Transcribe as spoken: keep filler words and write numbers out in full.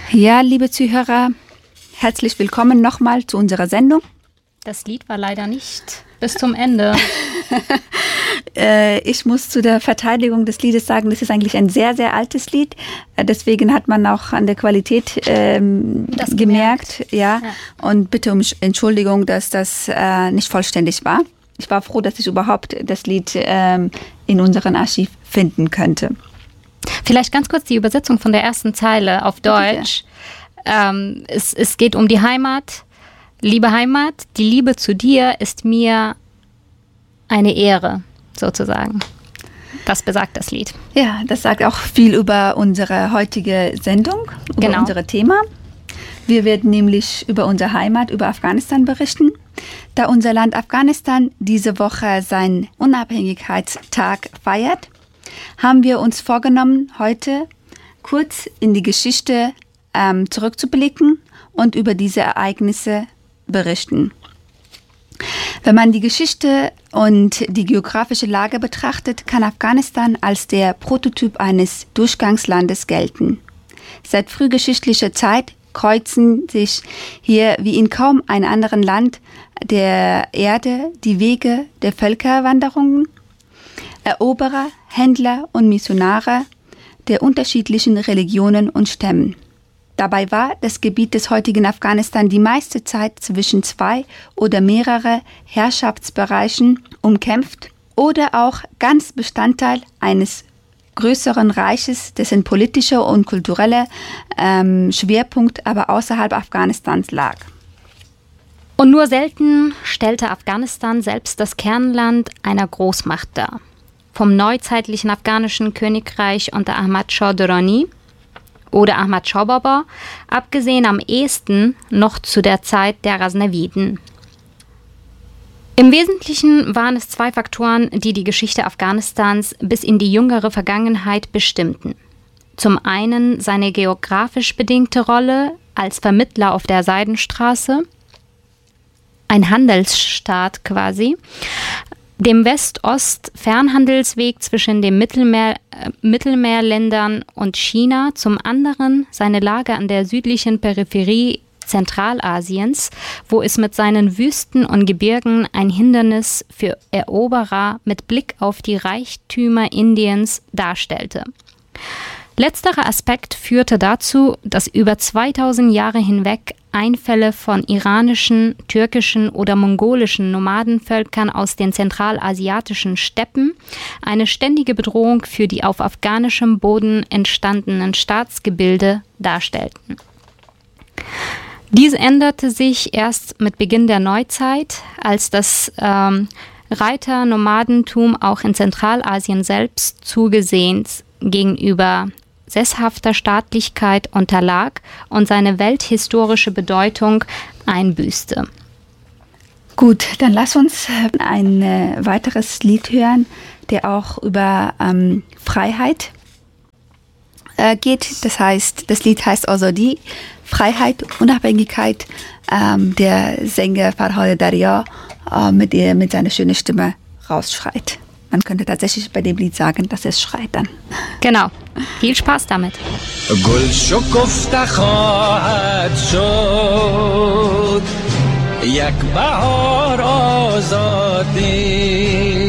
Ja, liebe Zuhörer, herzlich willkommen nochmal zu unserer Sendung. Das Lied war leider nicht bis zum Ende. äh, ich muss zu der Verteidigung des Liedes sagen, das ist eigentlich ein sehr, sehr altes Lied. Äh, deswegen hat man auch an der Qualität ähm, das gemerkt. gemerkt ja. ja. Und bitte um Entschuldigung, dass das äh, nicht vollständig war. Ich war froh, dass ich überhaupt das Lied ähm, in unserem Archiv finden könnte. Vielleicht ganz kurz die Übersetzung von der ersten Zeile auf Deutsch. Ähm, es, es geht um die Heimat. Liebe Heimat, die Liebe zu dir ist mir eine Ehre, sozusagen. Das besagt das Lied. Ja, das sagt auch viel über unsere heutige Sendung, über genau. unser Thema. Wir werden nämlich über unsere Heimat, über Afghanistan berichten. Da unser Land Afghanistan diese Woche seinen Unabhängigkeitstag feiert, haben wir uns vorgenommen, heute kurz in die Geschichte ähm, zurückzublicken und über diese Ereignisse berichten. Wenn man die Geschichte und die geografische Lage betrachtet, kann Afghanistan als der Prototyp eines Durchgangslandes gelten. Seit frühgeschichtlicher Zeit kreuzen sich hier wie in kaum einem anderen Land der Erde die Wege der Völkerwanderungen, Eroberer, Händler und Missionare der unterschiedlichen Religionen und Stämmen. Dabei war das Gebiet des heutigen Afghanistan die meiste Zeit zwischen zwei oder mehrere Herrschaftsbereichen umkämpft oder auch ganz Bestandteil eines größeren Reiches, dessen politischer und kultureller ähm, Schwerpunkt aber außerhalb Afghanistans lag. Und nur selten stellte Afghanistan selbst das Kernland einer Großmacht dar. Vom neuzeitlichen afghanischen Königreich unter Ahmad Shah Durrani oder Ahmad Shah Baba, abgesehen am ehesten noch zu der Zeit der Ghaznaviden. Im Wesentlichen waren es zwei Faktoren, die die Geschichte Afghanistans bis in die jüngere Vergangenheit bestimmten. Zum einen seine geografisch bedingte Rolle als Vermittler auf der Seidenstraße, ein Handelsstaat quasi, dem West-Ost-Fernhandelsweg zwischen den Mittelmeer, äh, Mittelmeerländern und China, zum anderen seine Lage an der südlichen Peripherie Zentralasiens, wo es mit seinen Wüsten und Gebirgen ein Hindernis für Eroberer mit Blick auf die Reichtümer Indiens darstellte. Letzterer Aspekt führte dazu, dass über zweitausend Jahre hinweg Einfälle von iranischen, türkischen oder mongolischen Nomadenvölkern aus den zentralasiatischen Steppen eine ständige Bedrohung für die auf afghanischem Boden entstandenen Staatsgebilde darstellten. Dies änderte sich erst mit Beginn der Neuzeit, als das ähm, Reiternomadentum auch in Zentralasien selbst zugesehens gegenüber sesshafter Staatlichkeit unterlag und seine welthistorische Bedeutung einbüßte. Gut, dann lass uns ein äh, weiteres Lied hören, der auch über ähm, Freiheit äh, geht. Das heißt, das Lied heißt Azadi, Freiheit, Unabhängigkeit. Ähm, der Sänger Farhad Darya äh, mit, ihr, mit seiner schönen Stimme rausschreit. Man könnte tatsächlich bei dem Lied sagen, dass es schreit dann. Genau. Viel Spaß damit. گل شکفته خواهد شد یک بهار آزادی